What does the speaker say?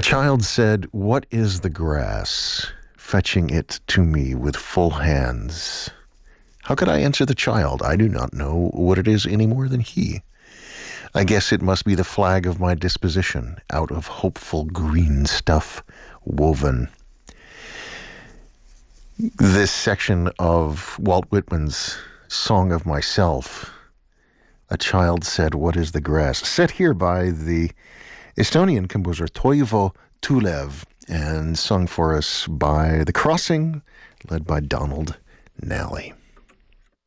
child said, "What is the grass?" fetching it to me with full hands. How could I answer the child? I do not know what it is any more than he. I guess it must be the flag of my disposition, out of hopeful green stuff woven. This section of Walt Whitman's Song of Myself, a child said, "What is the grass?" set here by the Estonian composer Toivo Tulev and sung for us by The Crossing, led by Donald Nally.